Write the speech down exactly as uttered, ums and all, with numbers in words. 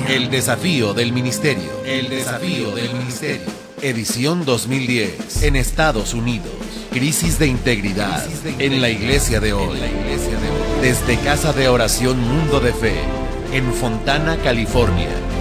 El desafío del ministerio. El desafío del ministerio. Edición dos mil diez. En Estados Unidos. Crisis de integridad en la iglesia de hoy. Desde Casa de Oración Mundo de Fe, en Fontana, California.